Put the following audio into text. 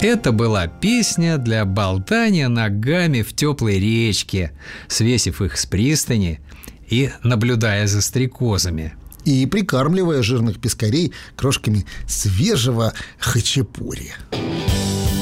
Это была песня для болтания ногами в теплой речке, свесив их с пристани и наблюдая за стрекозами. И прикармливая жирных пескарей крошками свежего хачапури.